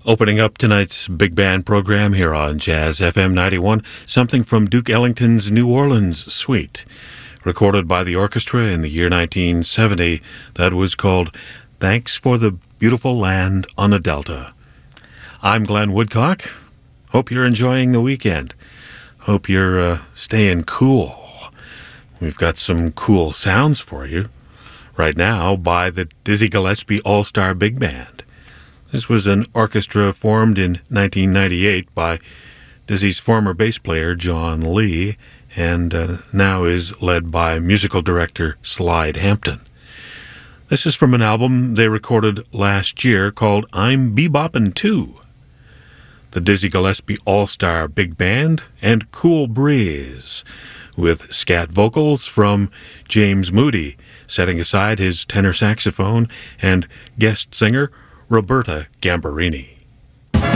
Opening up tonight's big band program here on Jazz FM 91, something from Duke Ellington's New Orleans Suite, recorded by the orchestra in the year 1970, that was called Thanks for the Beautiful Land on the Delta. I'm Glenn Woodcock. Hope you're enjoying the weekend. Hope you're staying cool. We've got some cool sounds for you right now by the Dizzy Gillespie All-Star Big Band. This was an orchestra formed in 1998 by Dizzy's former bass player, John Lee, and now is led by musical director Slide Hampton. This is from an album they recorded last year called I'm Beboppin' Too. The Dizzy Gillespie All-Star Big Band and Cool Breeze, with scat vocals from James Moody, setting aside his tenor saxophone, and guest singer Roberta Gambarini.